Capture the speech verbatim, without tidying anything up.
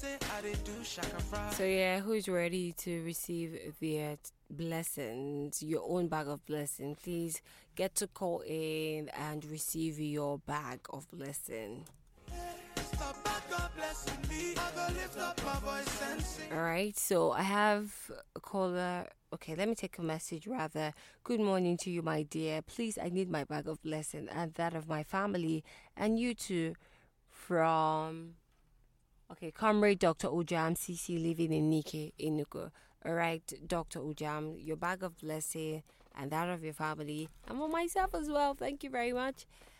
So yeah, who's ready to receive their t- blessings, your own bag of blessing? Please get to call in and receive your bag of blessing. All right, so I have a caller. Okay, let me take a message rather. Good morning to you, my dear. Please, I need my bag of blessing and that of my family and you too. From okay, comrade Doctor Ujam C C living in Nike, Enugu. All right, Doctor Ujam, your bag of blessing and that of your family and for myself as well. Thank you very much.